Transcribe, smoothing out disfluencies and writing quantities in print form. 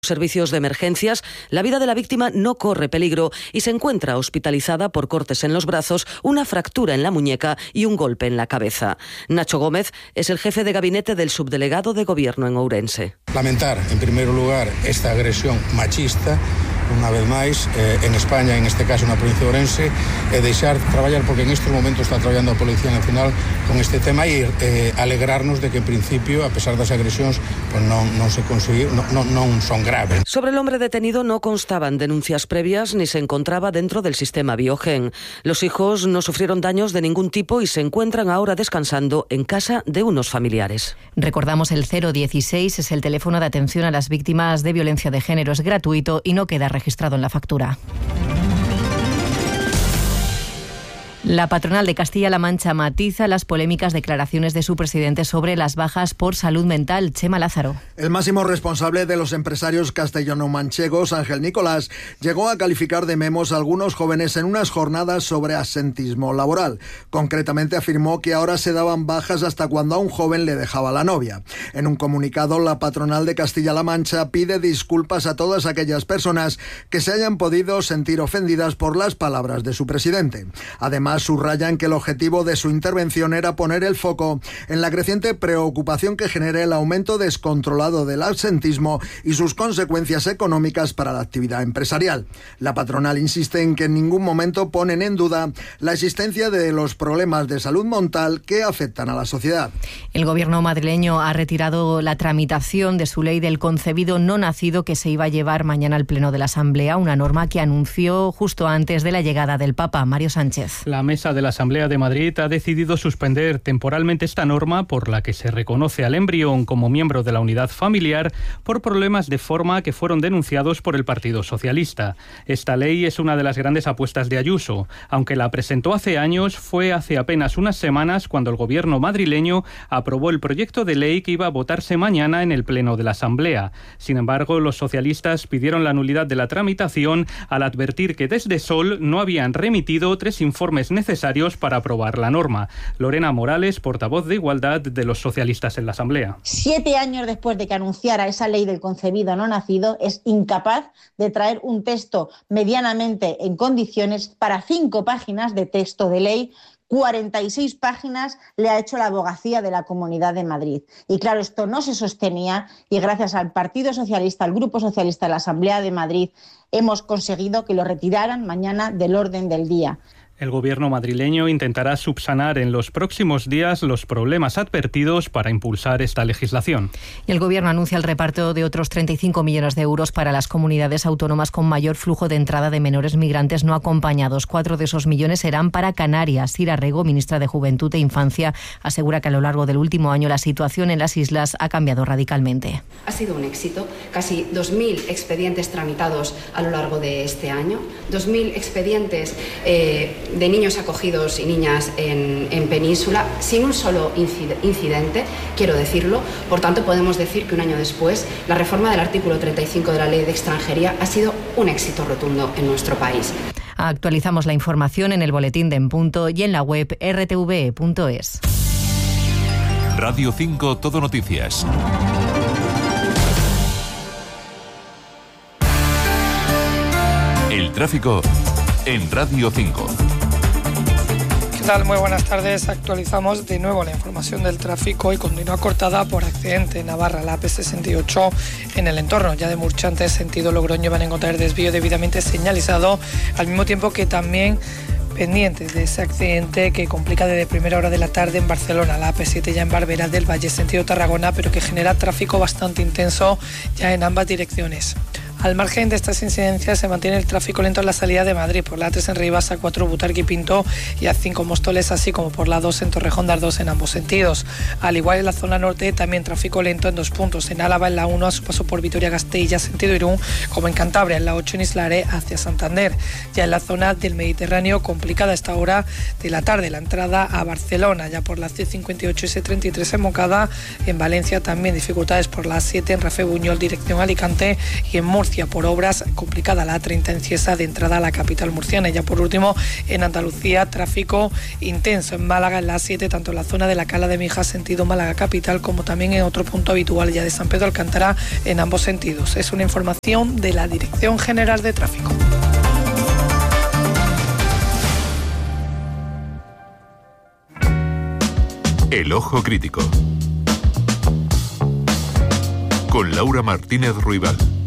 servicios de emergencias, la vida de la víctima no corre peligro y se encuentra hospitalizada por cortes en los brazos, una fractura en la muñeca y un golpe en la cabeza. Nacho Gómez es el jefe de gabinete del subdelegado de Gobierno en Ourense. Lamentar, en primer lugar, esta agresión machista, unha vez máis, en España, en este caso na provincia de Ourense, e deixar traballar, porque en estes momentos está traballando a Policía Nacional con este tema, e alegrarnos de que, en principio, a pesar das agresións, pues non se conseguiu, non son graves. Sobre el hombre detenido no constaban denuncias previas ni se encontraba dentro del sistema Biogen. Los hijos no sufrieron daños de ningún tipo y se encuentran ahora descansando en casa de unos familiares. Recordamos, el 016 es el teléfono de atención a las víctimas de violencia de género. Es gratuito y no queda registrado en la factura. La patronal de Castilla-La Mancha matiza las polémicas declaraciones de su presidente sobre las bajas por salud mental. Chema Lázaro. El máximo responsable de los empresarios castellano-manchegos, Ángel Nicolás, llegó a calificar de memos a algunos jóvenes en unas jornadas sobre absentismo laboral. Concretamente afirmó que ahora se daban bajas hasta cuando a un joven le dejaba la novia. En un comunicado, la patronal de Castilla-La Mancha pide disculpas a todas aquellas personas que se hayan podido sentir ofendidas por las palabras de su presidente. Además, subrayan que el objetivo de su intervención era poner el foco en la creciente preocupación que genera el aumento descontrolado del absentismo y sus consecuencias económicas para la actividad empresarial. La patronal insiste en que en ningún momento ponen en duda la existencia de los problemas de salud mental que afectan a la sociedad. El gobierno madrileño ha retirado la tramitación de su ley del concebido no nacido que se iba a llevar mañana al Pleno de la Asamblea, una norma que anunció justo antes de la llegada del Papa. Mario Sánchez. La mesa de la Asamblea de Madrid ha decidido suspender temporalmente esta norma por la que se reconoce al embrión como miembro de la unidad familiar por problemas de forma que fueron denunciados por el Partido Socialista. Esta ley es una de las grandes apuestas de Ayuso. Aunque la presentó hace años, fue hace apenas unas semanas cuando el gobierno madrileño aprobó el proyecto de ley que iba a votarse mañana en el Pleno de la Asamblea. Sin embargo, los socialistas pidieron la nulidad de la tramitación al advertir que desde Sol no habían remitido 3 informes necesarios para aprobar la norma. Lorena Morales, portavoz de Igualdad de los socialistas en la Asamblea. 7 años después de que anunciara esa ley del concebido no nacido, es incapaz de traer un texto medianamente en condiciones para 5 páginas de texto de ley. 46 páginas le ha hecho la abogacía de la Comunidad de Madrid. Y claro, esto no se sostenía y gracias al Partido Socialista, al Grupo Socialista de la Asamblea de Madrid, hemos conseguido que lo retiraran mañana del orden del día. El gobierno madrileño intentará subsanar en los próximos días los problemas advertidos para impulsar esta legislación. Y el gobierno anuncia el reparto de otros 35 millones de euros para las comunidades autónomas con mayor flujo de entrada de menores migrantes no acompañados. 4 de esos millones serán para Canarias. Sira Rego, ministra de Juventud e Infancia, asegura que a lo largo del último año la situación en las islas ha cambiado radicalmente. Ha sido un éxito. Casi 2.000 expedientes tramitados a lo largo de este año. 2.000 expedientes de niños acogidos y niñas en Península, sin un solo incidente, quiero decirlo. Por tanto, podemos decir que un año después, la reforma del artículo 35 de la Ley de Extranjería ha sido un éxito rotundo en nuestro país. Actualizamos la información en el boletín de En Punto y en la web rtv.es. Radio 5 Todo Noticias. El tráfico en Radio 5. ¿Qué tal? Muy buenas tardes. Actualizamos de nuevo la información del tráfico y continúa cortada por accidente en Navarra, la AP68 en el entorno ya de Murchante, sentido Logroño. Van a encontrar desvío debidamente señalizado, al mismo tiempo que también pendientes de ese accidente que complica desde primera hora de la tarde en Barcelona, la AP7 ya en Barberá del Valle, sentido Tarragona, pero que genera tráfico bastante intenso ya en ambas direcciones. Al margen de estas incidencias se mantiene el tráfico lento en la salida de Madrid por la A3 en Rivas, A4 Butarque y Pinto y A5 Móstoles, así como por la A2 en Torrejón de Ardoz en ambos sentidos. Al igual en la zona norte también tráfico lento en 2 puntos, en Álava en la 1 a su paso por Vitoria-Gasteiz sentido Irún, como en Cantabria en la 8 en Islare hacia Santander. Ya en la zona del Mediterráneo complicada a esta hora de la tarde la entrada a Barcelona, ya por la C58 y C33 en Moncada. En Valencia también dificultades por la A7 en Rafe Buñol dirección Alicante y en Murcia Andalucía por obras, complicada la A30 en Cieza de entrada a la capital murciana. Y ya por último, en Andalucía, tráfico intenso en Málaga, en la A7, tanto en la zona de la Cala de Mijas, sentido Málaga capital, como también en otro punto habitual ya de San Pedro Alcántara, en ambos sentidos. Es una información de la Dirección General de Tráfico. El Ojo Crítico con Laura Martínez Ruibal.